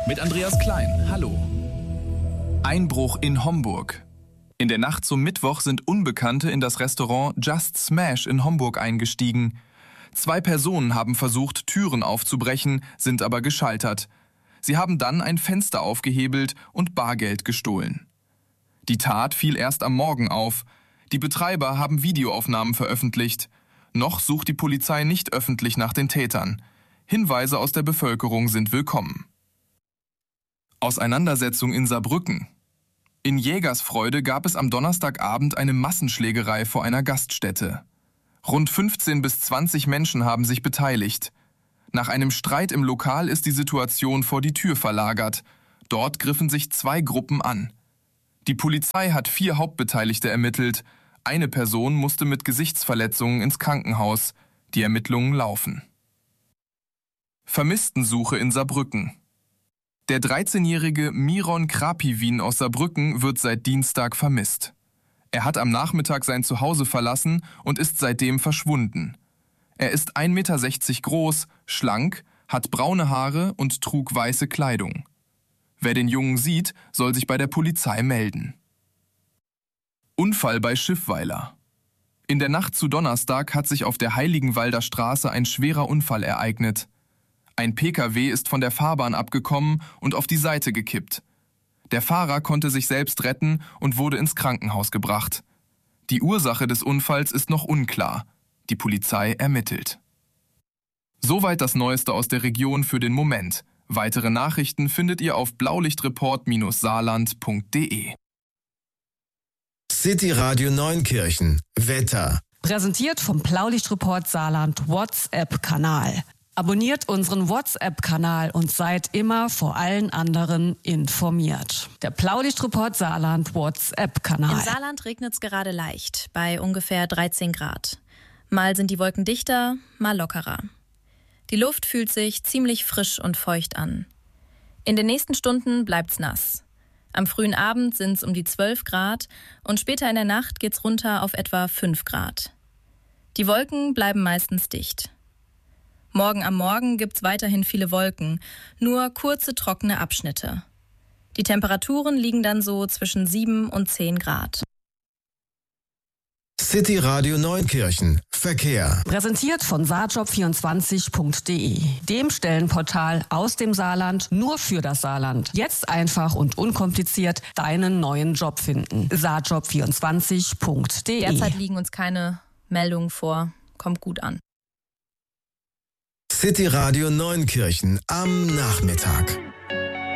Mit Andreas Klein. Hallo. Einbruch in Homburg. In der Nacht zum Mittwoch sind Unbekannte in das Restaurant Just Smash in Homburg eingestiegen. 2 Personen haben versucht, Türen aufzubrechen, sind aber gescheitert. Sie haben dann ein Fenster aufgehebelt und Bargeld gestohlen. Die Tat fiel erst am Morgen auf. Die Betreiber haben Videoaufnahmen veröffentlicht. Noch sucht die Polizei nicht öffentlich nach den Tätern. Hinweise aus der Bevölkerung sind willkommen. Auseinandersetzung in Saarbrücken. In Jägersfreude gab es am Donnerstagabend eine Massenschlägerei vor einer Gaststätte. Rund 15 bis 20 Menschen haben sich beteiligt. Nach einem Streit im Lokal ist die Situation vor die Tür verlagert. Dort griffen sich 2 Gruppen an. Die Polizei hat 4 Hauptbeteiligte ermittelt. Eine Person musste mit Gesichtsverletzungen ins Krankenhaus. Die Ermittlungen laufen. Vermisstensuche in Saarbrücken. Der 13-jährige Miron Krapivin aus Saarbrücken wird seit Dienstag vermisst. Er hat am Nachmittag sein Zuhause verlassen und ist seitdem verschwunden. Er ist 1,60 Meter groß, schlank, hat braune Haare und trug weiße Kleidung. Wer den Jungen sieht, soll sich bei der Polizei melden. Unfall bei Schiffweiler. In der Nacht zu Donnerstag hat sich auf der Heiligenwalder Straße ein schwerer Unfall ereignet. Ein Pkw ist von der Fahrbahn abgekommen und auf die Seite gekippt. Der Fahrer konnte sich selbst retten und wurde ins Krankenhaus gebracht. Die Ursache des Unfalls ist noch unklar. Die Polizei ermittelt. Soweit das Neueste aus der Region für den Moment. Weitere Nachrichten findet ihr auf blaulichtreport-saarland.de. City Radio Neunkirchen. Wetter. Präsentiert vom Blaulichtreport Saarland WhatsApp-Kanal. Abonniert unseren WhatsApp-Kanal und seid immer vor allen anderen informiert. Der Blaulichtreport Saarland WhatsApp-Kanal. Im Saarland regnet es gerade leicht, bei ungefähr 13 Grad. Mal sind die Wolken dichter, mal lockerer. Die Luft fühlt sich ziemlich frisch und feucht an. In den nächsten Stunden bleibt's nass. Am frühen Abend sind es um die 12 Grad und später in der Nacht geht's runter auf etwa 5 Grad. Die Wolken bleiben meistens dicht. Morgen am Morgen gibt's weiterhin viele Wolken, nur kurze trockene Abschnitte. Die Temperaturen liegen dann so zwischen 7 und 10 Grad. City Radio Neunkirchen. Verkehr. Präsentiert von saarjob24.de, dem Stellenportal aus dem Saarland nur für das Saarland. Jetzt einfach und unkompliziert deinen neuen Job finden. saarjob24.de. Derzeit liegen uns keine Meldungen vor. Kommt gut an. City Radio Neunkirchen am Nachmittag.